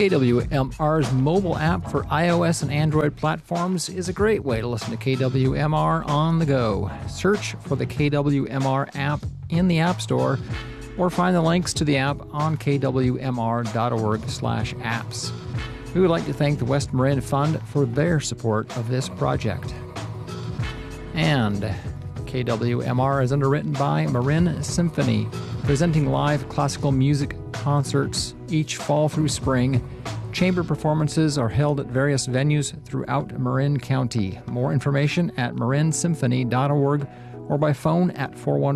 KWMR's mobile app for iOS and Android platforms is a great way to listen to KWMR on the go. Search for the KWMR app in the App Store or find the links to the app on kwmr.org/apps. We would like to thank the West Marin Fund for their support of this project. And KWMR is underwritten by Marin Symphony, presenting live classical music concerts each fall through spring. Chamber performances are held at various venues throughout Marin County. More information at marinsymphony.org or by phone at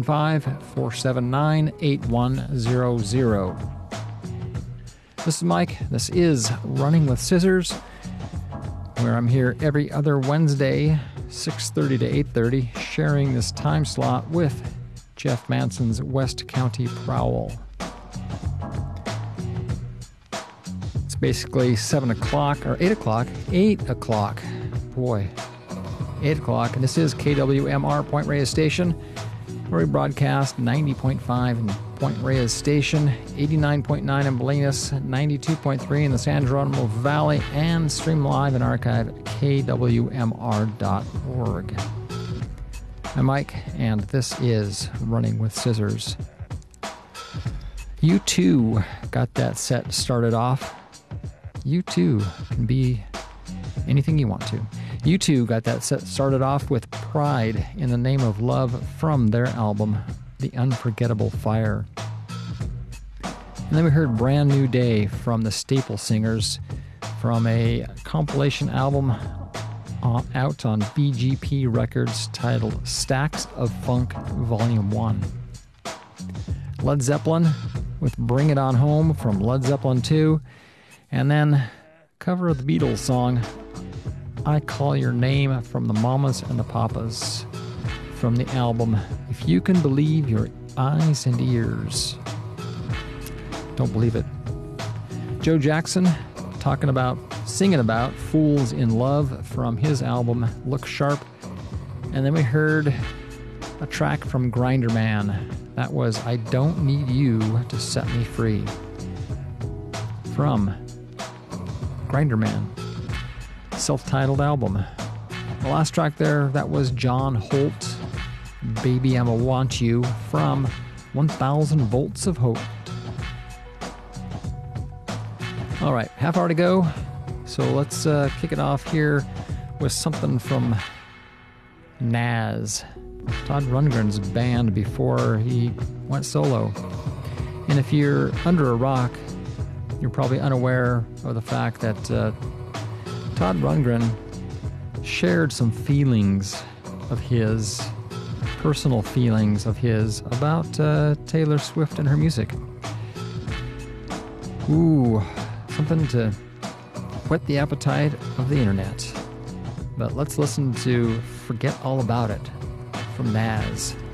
415-479-8100. This is Mike. This is Running with Scissors, where I'm here every other Wednesday, 6:30 to 8:30, sharing this time slot with Jeff Manson's West County Prowl. It's basically 7 o'clock, or 8 o'clock. 8 o'clock. Boy. 8 o'clock. And this is KWMR Point Reyes Station, where we broadcast 90.5 in Point Reyes Station, 89.9 in Bolinas, 92.3 in the San Geronimo Valley, and stream live and archive at kwmr.org. I'm Mike, and this is Running with Scissors. U2 got that set started off. U2 can be anything you want to. U2 got that set started off with Pride in the Name of Love from their album, The Unforgettable Fire. And then we heard Brand New Day from the Staple Singers from a compilation album out on BGP Records titled Stacks of Funk Volume 1. Led Zeppelin with Bring It On Home from Led Zeppelin 2, and then cover of the Beatles song I Call Your Name from the Mamas and the Papas from the album If You Can Believe Your Eyes and Ears. Don't believe it. Joe Jackson singing about Fools in Love from his album Look Sharp. And then we heard a track from Grinder Man. That was I Don't Need You to Set Me Free from Grinder Man, self-titled album. The last track there, that was John Holt, Baby I'ma Want You from 1000 Volts of Hope. All right, half hour to go, so let's kick it off here with something from Nazz, Todd Rundgren's band before he went solo. And if you're under a rock, you're probably unaware of the fact that Todd Rundgren shared some feelings of his, personal feelings of his, about Taylor Swift and her music. Ooh, something to whet the appetite of the internet. But let's listen to Forget All About It from Nazz.